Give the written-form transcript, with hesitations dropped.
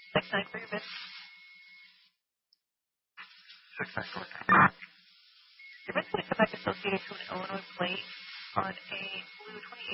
6-9 for your bid. 6-9 for Your bid's going to come back associated to an Illinois plate on a blue